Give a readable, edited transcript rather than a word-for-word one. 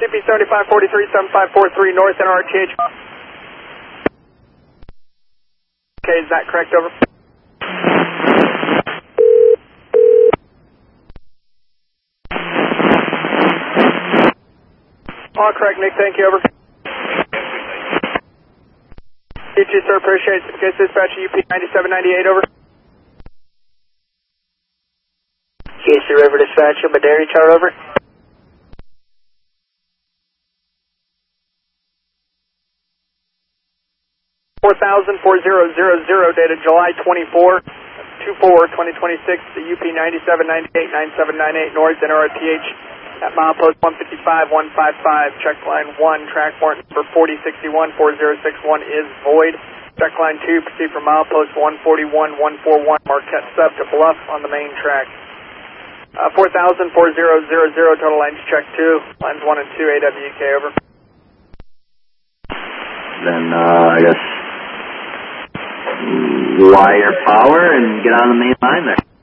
CP 7543, 7543 North NRTH. Okay, is that correct? Over. All correct, Nick. Thank you. Over. You too, sir. Appreciate it. Case dispatch UP 9798. Over. Casey River Dispatch, Maderi Char. Over. 4000 dated July 24, 2026, the UP 9798 9798 North NRTH at milepost 155 155. Check line 1, track warrant number 4061 4061 is void. Check line 2, proceed from milepost 141 141 Marquette Sub to Bluff on the main track. 4000 total lines check 2, lines 1 and 2 AWK. Over. Then I guess wire power and get on the main line there.